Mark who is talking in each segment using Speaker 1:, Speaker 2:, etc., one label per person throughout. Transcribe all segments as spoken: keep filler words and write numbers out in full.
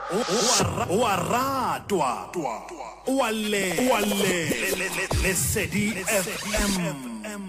Speaker 1: o a ratwa o a le o a le Lesedi F M.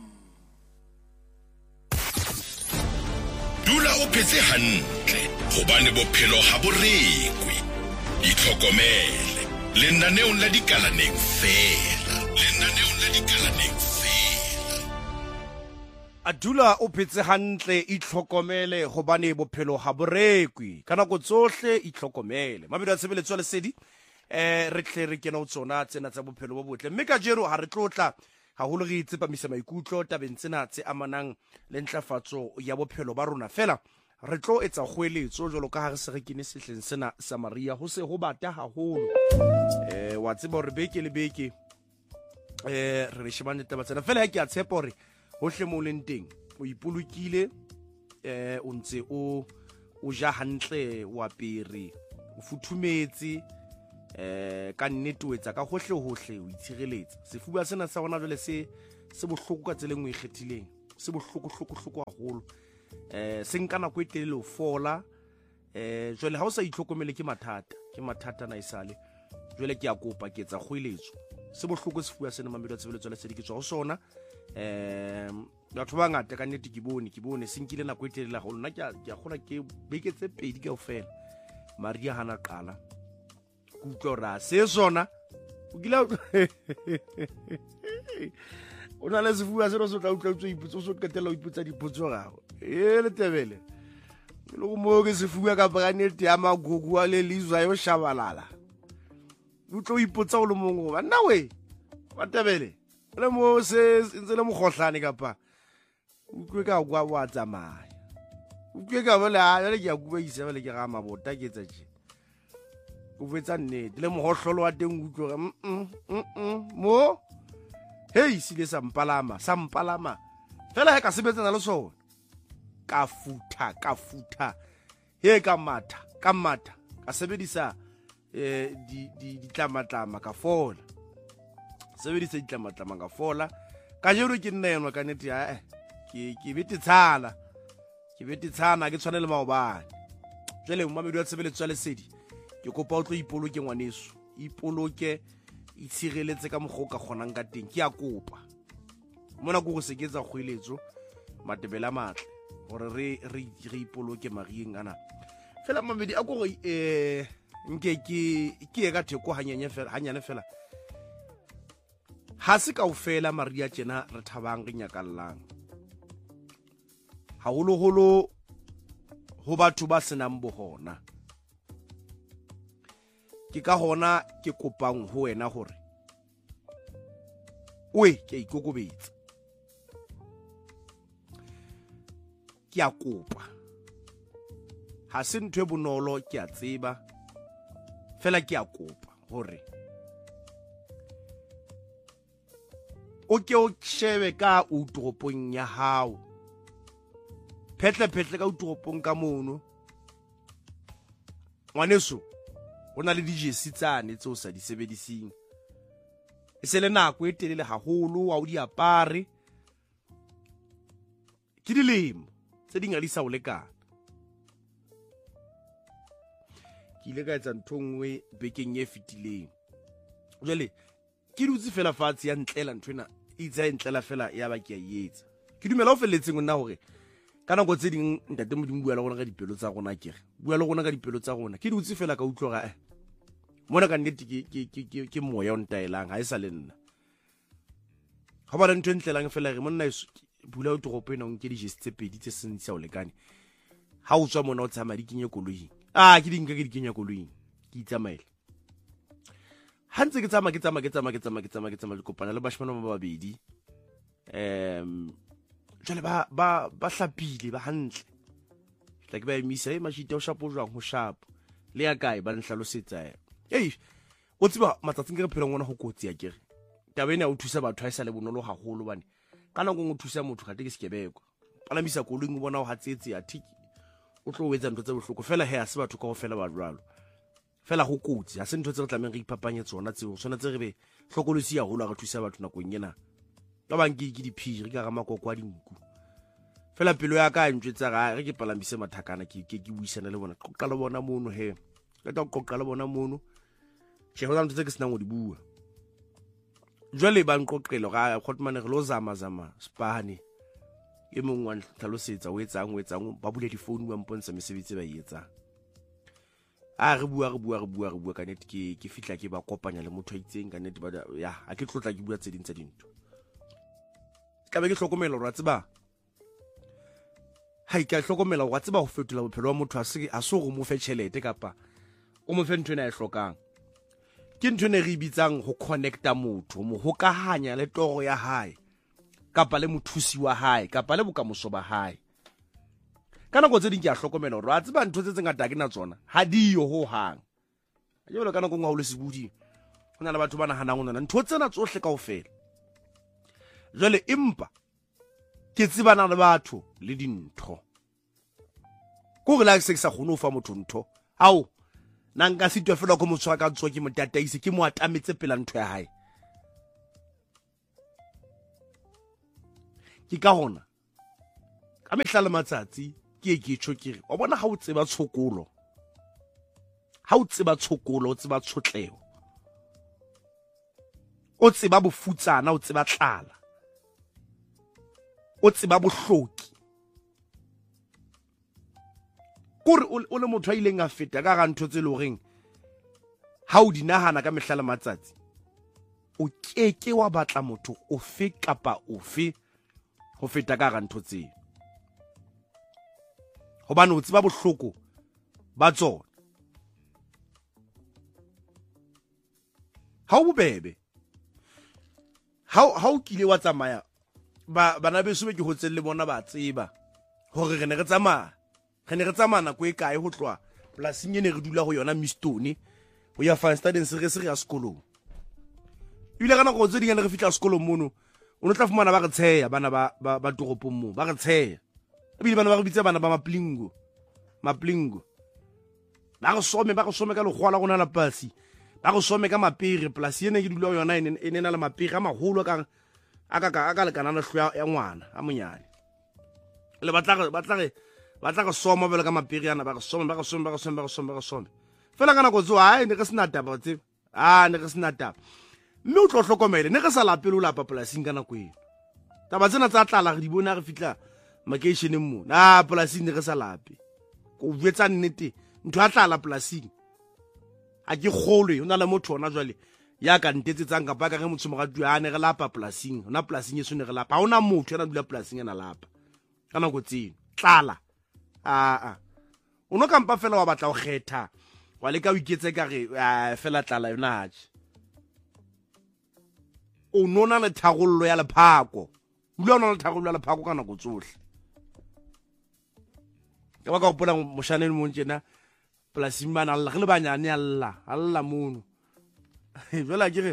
Speaker 2: Dula o phetse hantle hobane bophelo ha bo rekwe. Itlhokomele lenaneong la dikalaneng fela lenaneong la dikalaneng fela.
Speaker 3: Adula o phetse hantle itlhokomele hobane bophelo ha bo rekwe kana go tsohle itlhokomele. Mabedi a tshebeletso ya Lesedi eh re tle re kena o tsona tsena tsa bophelo bo botle mme ka jero ha re tlotla haholo re itsepamisa maikutlo tabeng tsena tse amanang le ntlafatso ya bophelo ba rona fela re tlo etsa kgoeletso jolo ka ha re se re kene sehleng sena sa Maria ho se ho bata haholo eh wa tseba hore beke le beke eh re shebane taba tsena fela ha ke a tshepa hore hohle mo leng teng o ipolokile eh o ntse o o ja hantle wa pere o futhumetse eh ka nnete o etsa ka hohle hohle o itshireletsa sefuba sena sa bona jole se se bohloko ka tseleng o ikgethileng se bohloko hloko hloko haholo eh se nka nako e telele o fola eh jole ha o sa itlhokomele ke mathata ke mathata na isale jole ke a kopa ke etsa kgoeletso se bohloko sefuba sena Mamelodi a Tshebeletso ya Lesedi ke tswa ho sona eh batho ba ngata ka nnete ke bone ke bone se nkile nako e telele haholo nna ke a gona ke beketse pedi ka ofela Maria hana qala kutlora se sona o gila o na le sefuba se so tla utla utso iputso so ketela o iputsa dipotso gago e le tebele le go mo ke sefuba ka brandete ya magugu a le lizwa yo shabalala o tlo ipotsa o le mongwe ba nna we wa tebele le mo se ntse le moghohlane kapa o tlo ka gwa wa tsamaya o tlo ka bola ya le ke ya kuba isa le ke ga mabota ke tsa tje o fetsa nnete le mohohlolo wa teng o tloga mm mm mo hey sile sa mpalama sa mpalama fela he ka sebetsana le sona ka futa ka futa he ka matha ka matha ka sebedisa eh di di ditlamatama ka fola sebedisa ditlamatama ka fola ka jero ke nna yena ka nnete ya ke ke bete tsana ke bete tsana ke tshwanele maobane jele Mamelodi a Tshebeletso ya Lesedi ke kopa o tlo ipoloke ngwaneso ipoloke itshireletse ka moggo ka kgonang ka teng ke a kopa mona go go seketsa kgoeletso matebela matle gore re re re ipoloke Marieng ana fela Mamelodi a go go eh nke ke ke ka theko hanyanya fela hanyane fela ha se ka ofela Maria tjena re thabang re nyakallang haholo holo ho batho ba senang bohona ke ka hona ke kopang ho wena hore oe ke ikokobetsa ke a kopa ha se ntwe bonolo ke a tseba fela ke a kopa hore o ke o shebe ka utropong ya hao phetle phetle ka utropong ka mono ngwaneso o na le dijesi tsane tse o sa di sebedising e se le nako e telele haholo wa o di apare ke dilemo tse di ngadisa o lekana ke ile ka etsa ntho nngwe bekeng e fetileng jwale ke dutse fela fatshe ya ntlela nthwena itse ya ntlela fela ya ba ke a etsa ke dumela o felletseng nna hore kana go tse ding ntate modimo bua le gona ka dipelo tsa gona kere bua le gona ka dipelo tsa gona ke dutse fela ka utlwa ga eh mona ka nnete ke ke ke ke moya o ntaelang ha e sa le nna ha ba le ntwe ntlelang fela re monna iso bula o toropo ena o nke di geste pedi tse sentse o lekane ha o tswa mona o tsama di kenye koloing ah ke dinka ke di kenya koloing ke itsamaile ha ntse ke tsama ke tsama ke tsama ke tsama ke tsama ke tsama ke kopana le bashmana ba babedi em jale ba ba ba hlapile ba hantle tla ke ba emisa e mashite o shapo jwang ho shapo le ya kae ba nhlalosetsa ei o tsiba matsatsing ke re phela ngwana ho kotsi ya kere tabena o thusa batho ha isa le bonolo haholo bane kana go ngo thusa motho ga te ke sekebeko palamisa koloing o bona o hatsetse ya thiki o tlo wetsa ntho tse bohloko fela he a se batho ka go fela ba jwalo fela go kotsi ha se ntho tse re tlameng re ipapanye tsona tseo sona tse re be hlokolosi ya holo ga thusa batho nakong yena ka bang ke ke diphiri ka ga makoko a dinku fela pelo ya ka a ntwetsa ga re ke palamise mathakana ke ke buisana le bona qoqa le bona mono he ka ta qoqa le bona mono che hona ntse ke sena ngo di bua jwale ba nqoqelo ga khotmane re lo zama zama spane e mongwe wa tlhalosetsa o etsang o etsang ba bule di phone ba mpontsha mesebetsi ba etsa a re bua re bua re bua re bua ka net ke ke fitla ke ba kopanya le motho a itseng ka net ba ya a ke tlotla ke bua tse ding tsa dintho ka be ke hlokomela re tseba ha ke hlokomela re tseba ho fetola bophelo wa motho a se a so go mo fe tšhelete kapa o mo fe ntho ena e hlokang ke ntho ne re bitsang ho connecta motho mo hokahanya le toro ya hae kapa le mothusi wa hae kapa le bokamoso ba hae kana go tse ding ke a hlokomela re a tseba ntho tse tse ngata ke na tsona ha di yo ho hang a jelo kana go ngwa ho le sebudi hona le batho ba nahanang hona ntho tsena tsohle kaofela jwale impa ke tsebana le batho le dintho go re la se sa gone o fa motho ntho ao na nka sitwa fela go motswa ka tswa ke motataise ke mo atametse pela ntho ya hae ke ka hona ka mehlala matsatsi ke ke tsho ke re o bona ha o tseba tshokolo ha o tseba tshokolo o tseba tshotleo o tseba bofutsana o tseba tlala o tseba bohloki kore o le motho a ileng a feta ka ga ntho tse le horeng ha o di nahana ka mehlala matsatsi o keke wa batla motho o fe kapa o fe ho feta ka ga ntho tse hobane o tseba bohloko ba tsona ha o bobebe ha ha o kile wa tsamaya ba bana beso be ke hotselle le bona ba tseba hore re ne re tsamaya re ne re tsamaya nako e kae ho tloa plasing ene re dula ho yona Mistone ho ya Fanstadens re se re ya sekolong ile kana go tse dingane re fitla sekolong mono o no tla fumana ba re tsheya bana ba ba toropong mo ba re tsheya ebile bana ba re bitsa bana ba maplingo maplingo ba go some ba go some ka legwala gona la pasi ba go some ka mapere plasi ene ke dula ho yona ene ene na le mapere a magolo ka aka ka aka le kana na hloya ya ngwana a monyane le batla batla re batla go soma bele ka mapere yana ba go some ba go some ba go some ba go some ba go some fela kana go tswa ai ne re sena taba tse ah ne re sena taba mme o tlo hlokomele ne re sa lapelo la papolasing kana go eno taba tsena tsa tlala re di bona re fitla makeisheneng mo na polasing ne re sa lape go bvetsa nnete ntho a tlala polasing a ke kgolwe ona le motho ona jwale ya ka ntetsetsang ka ba ka ge motho mogatu a ne re lapa polasing ona polasing e sone re lapa ha ona motho yana dula polasing ena lapa kana go tseno tlala a a uno kampa fela wa batla o kgetha wa le ka o iketse ka re fela tlala yona tje o nona le thagollo ya lephako bula ona le thagollo ya lephako kana go tsohle ke ba ka opola moshane mo ntjena polasing bana alla ge le banyane alla alla mono jwale ke re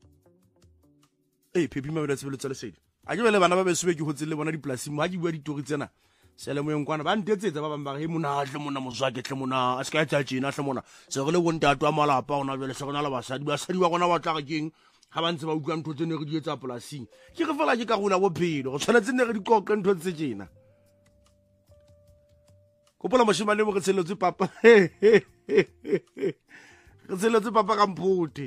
Speaker 3: eh pepi ma bela tsebelo tsale sedi a ke bele bana ba beswe ke hotse le bona dipolasing ha ke bua ditori tsena sele mo yeng kwana ba ntetsetsa ba bang ba he mona hle mona mozwake hle mona a se ka tsa tjena hle mona se re le bontato a malapa ona jwale se rena la basadi ba sadi wa gona ba tla ga keng ha ba ntse ba utlwa ntho tsene re di etsa polasing ke re fela ke ka gona bophelo go tshwanetse ne re di qoqe ntho tse tjena kopola moshimane mo re tseletse papa re tseletse papa ka mphote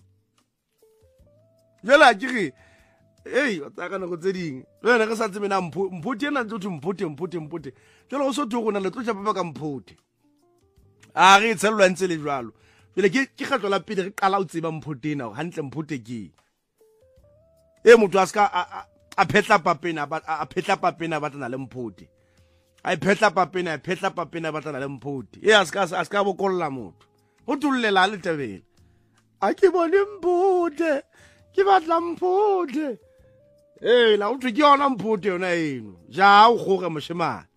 Speaker 3: jela ke re hey o tsaka no go tseding le ne re sa tseme na mphote ena ntse mphote mphote mphote jela o so tlo gona le tlo tsa papa ka mphote a re tselwa ntse le jwalo jela ke ke kgatlo la pele re qala o tseba mphote ena hantle mphote ke e motho a ska a phetla papena a phetla papena ba tana le mphote a phetla papena a phetla papena ba tana le mphote e a ska a ska bokolla motho o tullela le tebele a ke bone mphote ke batla mphote eh la o tse ke ona mphote yona eno ja o goga moshimane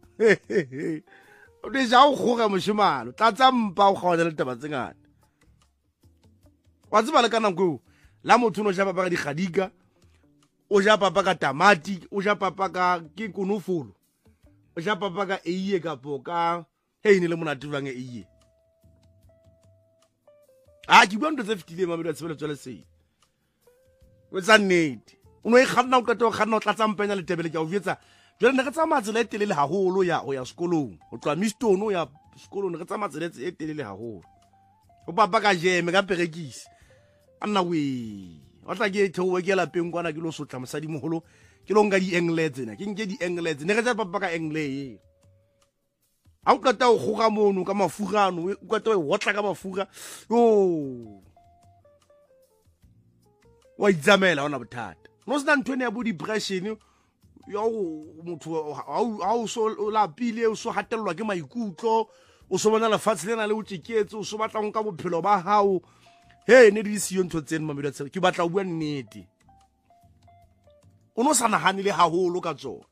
Speaker 3: o de ja o goga moshimane tlatsa mpa o gaona le taba tsengana wa tseba le kana go la motho no ja papa ka digadika o ja papa ka tamati o ja papa ka ke konofolo o ja papa ka eiye ka poka hey ne le mona tulang e eiye a ke bua ntse tse fitile ma bela tsebela tswela sei wetsa nnete o no e khanna o kato khanna o tlatsa mpenya le tebele ke o vietsa jwale ne re tsa matsela e telele haholo ya ho ya sekolong o tloa Mistone o ya sekolong ne re tsa matsela e telele haholo o papa ka jeme ka perekisi anna we wa tla ke theowe ke lapeng kwana ke lo sotla mosadi moholo ke lo nka di engle tsena ke nke di engle tsena ne re tsa papa ka engle a o qeta o goga mono ka mafurano o qeta o hotla ka mafura yo wa idzamela ona bothata no sna ntwene ya bo depression yo motho a o so la pile o so hatellwa ke maikutlo o so bona lefatshe lena le o tseketse o so batla nka bophelo ba hao he ne di siyo ntho tsene mamelo tsena ke batla o bua nnete o no sana hanile haholo ka tsona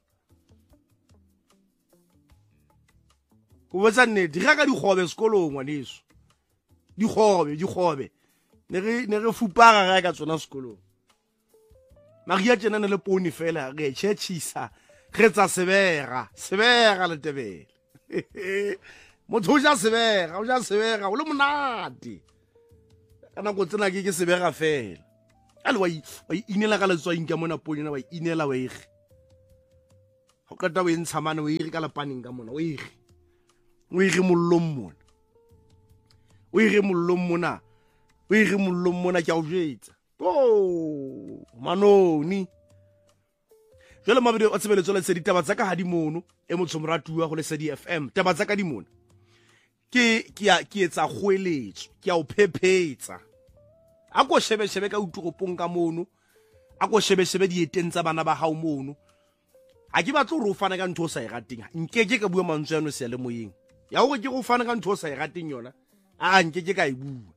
Speaker 3: o botsa nnete ga ka di gobe sekolong wa leso di gobe di gobe ne re ne re fupara ga ka tsona sekolong maria tsena ne le poni fela re tshechisa re tsa sebera sebera le tebele motho o ja sebera o ja sebera o le monate kana go tsena ke ke sebera fela ale wa inela ka letswaing ka mona poni na wa inela wa ige go kata o entsha mane o ige ka lepaneng ka mona o ige o ige mollong mona o ige mollong mona o ige mollong mona ke a o jetsa oh manoni jole mabedi o tsebele tsole tse ditaba tsa ka ha di mono e motho moratuwa go le Lesedi F M taba tsa ka di mono ke ke a ke etsa goeletso ke a o phephetsa a go shebe shebe ka uturopong ka mono a go shebe shebe di eteng tsa bana ba hao mono a ke batlo re o fana ka ntho o sa e rateng nke ke ka bua mantswe ya no se le moyeng ya go ke go fana ka ntho o sa e rateng yona a nke ke ka e bua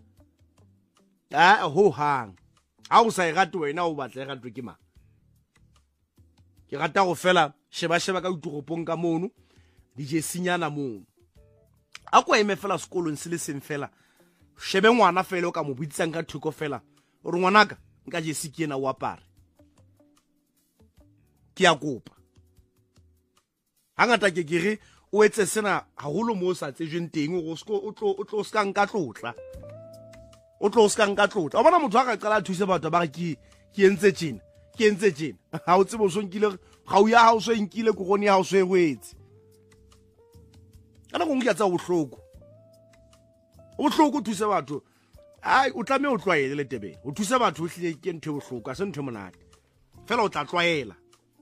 Speaker 3: a ho hang a o sa e rate wena o batla e ratwe ke mang ke rata go fela sheba sheba ka uturopong ka mono di je sinyana mono a go eme fela sekolong se le seng fela shebe ngwana fela o ka mo buitsang ka thuko fela o re ngwanaka nka je sikiena o apare ke a kopa hangata ke gere o etse sena haholo mo sa tsejeng teng o sko o tlo o tlo ska nka tlotla o tlo ska nka tlotla o bona motho a ka qala thuse batho ba ke ke entse tjena ke entse tjena ha o tsebo so nkile ga o ya ha o so nkile go gone ha o so e wetse ana go ngya tsa bohloko o bohloko thuse batho ai o tlame o tlwaele le tebe o thuse batho o hlile ke ntwe bohloko a se ntwe monate fela o tla tlwaela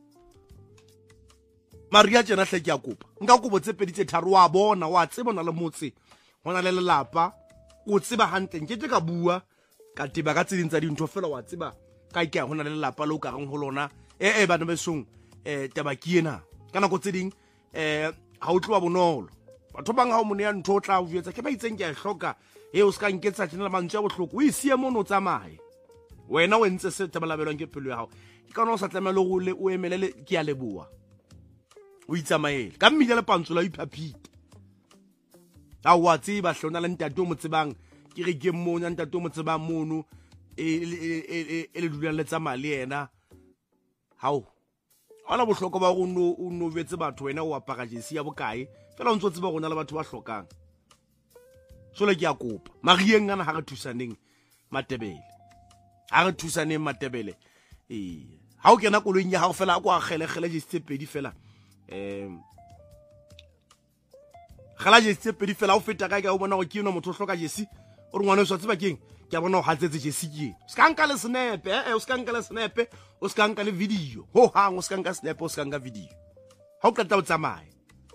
Speaker 3: maria tsena hle ke a kopa nka go botse pedi tse tharo wa bona wa tseba na le motse hona le lelapa o tseba hantle ke ka bua ka tiba ka tseding tsa dintho fela wa tseba ka ke hona le lelapa lo ka reng ho lona e e bana besong eh taba kiena kana go tseding eh ha o tloa bonolo batho bang ha o mone ya ntho o tla o jetsa ke ba itseng ke a hloka e o ska nketsa tsena mantswe a bohloko o isie mono tsamae wena o ntse se tabalabelwang ke pelo ya hao ke kana o sa tlamela go le o emelele ke a leboa o itsamaele ka mmile le pantsola o iphapita a wa tseba hlona le ntato mo tsebang ke re ke mmonya ntato mo tsebang mono e le dula le tsamaya le yena hao ala bohloko ba go no o no vetse batho wena o apara jesi ya bokae fela o ntse tseba gona le batho ba hlokang so le ke a kopa marieng ngana ha re thusaneng matebele ha re thusaneng matebele eh ha o kena kolong ya ha go fela a go agele gele jesi pedi fela em gala jesi pedi fela o feta ka ka o bona go ke no motho hloka jesi o re ngwana o tswa keng ke bona o hatsetse jesi ke ska nka le snap eh o ska nka le snap o ska nka le video ho hang o ska nka snap o ska nka video ha o qeta o tsamaye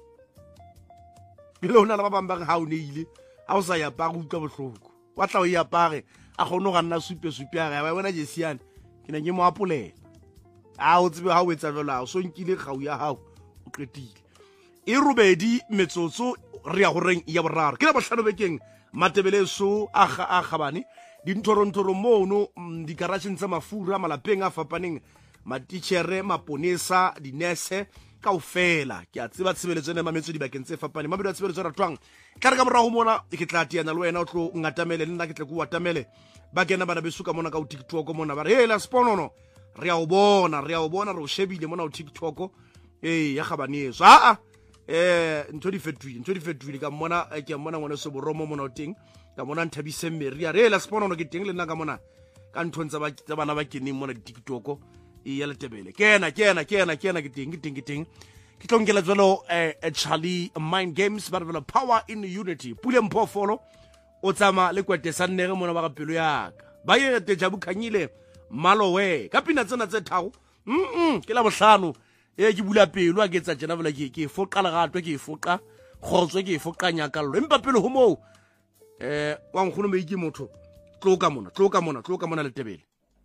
Speaker 3: bile ona la ba bang ha o neile ha o sa ya pa go utlwa bohloko wa tla o ya pare a gono ga nna supe supe a ga bona jesi yana ke ne ke mo apolela a o tsebe ha o etsa jela o so nkile gau ya hao o qetile e robedi metsotso re ya go reng ya boraro ke la bohlano bekeng matebele so a ga a gabane di ntorontoro mono di garage tsa mafura malapeng a fapaneng matitchere maponesa di nurse ka o fela ke a tseba tsebeletse ne mametso di bakeng tse fapaneng mabedo a tsebeletse ratwang ka re ka morago mona ke tla tiana le wena o tlo ngatamele nna ke tle go watamele ba kena bana besuka mona ka o TikTok mona ba re hey la sponono re a o bona re a o bona re o shebile mona o TikTok eh ya gabaneso a a eh ntho di fetwile ntho di fetwile ka mona ke mona ngwana se boromo mona o teng ka mona nthabise mmeri ya re la sponono ke teng le nna ka mona ka ntho ntsa ba tsa bana ba keneng mona di TikTok e ya letebele kena kena kena kena ke teng ke teng ke teng ke tlongela tswelo eh Charlie Mind Games ba re power in unity pule mpofolo o tsama le kwete sa nnere mona ba ga pelo yaka ba ye te jabu khanyile malowe ka pina tsena tse tharo mm ke la bohlano e ke bula pelo a ke tsa jena bela ke ke foqa le gato ke foqa khotswe ke foqa nyakallo empa pelo ho mo eh wa ngkholo me ke motho tloka mona tloka mona tloka mona le tebele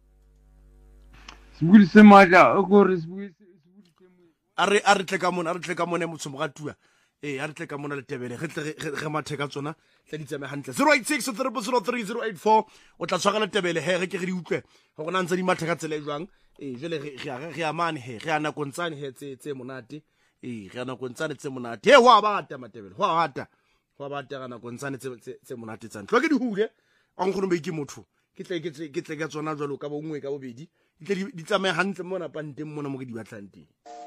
Speaker 4: sibuli se matla o go re sibuli
Speaker 3: are are tle ka mona are tle ka mona motho mo ga tua eh a re tle ka mona le tebele ge tle ge matheka tsona tle di tsame hantle zero eight six three zero three zero eight four o tla tshwara le tebele he ge ke ge di utlwe go gona ntse di matheka tsele jwang eh jele ge ge ge amane he ge ana kontsane he tse tse monate eh ge ana kontsane tse monate he wa bata matebele wa bata wa bata kana kontsane tse tse monate tsane tlo ke di hule a ngkholo be ke motho ke tle ke tle ke tle ka tsona jwalo ka bo ngwe ka bobedi di tle di tsame hantle mona panteng mona mo ke di batlang teng